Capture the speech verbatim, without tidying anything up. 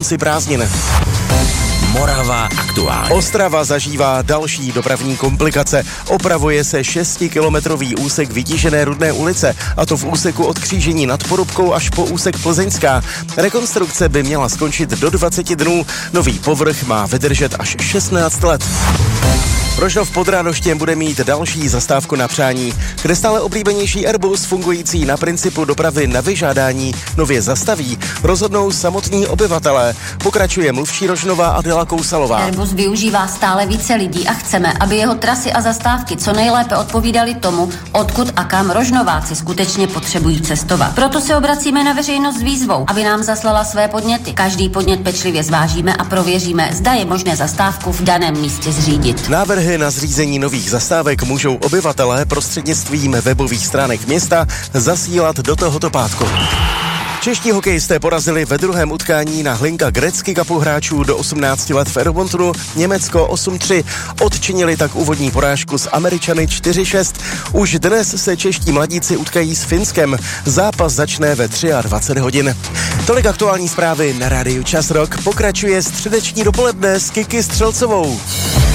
konci prázdnin. Morava aktuálně. Ostrava zažívá další dopravní komplikace. Opravuje se šestikilometrový úsek vytížené Rudné ulice, a to v úseku od křížení nad Porubkou až po úsek Plzeňská. Rekonstrukce by měla skončit do dvaceti dnů. Nový povrch má vydržet až šestnáct let. Rožnov pod Rádoštěm bude mít další zastávku na přání, kde stále oblíbenější Airbus fungující na principu dopravy na vyžádání nově zastaví, rozhodnou samotní obyvatelé. Pokračuje mluvčí Rožnova Adela Kousalová. Airbus využívá stále více lidí a chceme, aby jeho trasy a zastávky co nejlépe odpovídaly tomu, odkud a kam Rožnováci skutečně potřebují cestovat. Proto se obracíme na veřejnost s výzvou, aby nám zaslala své podněty. Každý podnět pečlivě zvážíme a prověříme, zda je možné zastávku v daném místě zřídit. Návrhy na zřízení nových zastávek můžou obyvatelé prostřednictvím webových stránek města zasílat do tohoto pátku. Čeští hokejisté porazili ve druhém utkání na Hlinka Gretzky Cupu hráčů do osmnácti let v Edmontonu Německo osm tři. Odčinili tak úvodní porážku s Američany čtyři šest. Už dnes se čeští mladíci utkají s Finskem. Zápas začne ve dvacet tři hodin. Tolik aktuální zprávy na rádiu Čas Rock. Pokračuje středeční dopoledne s Kiki Střelcovou.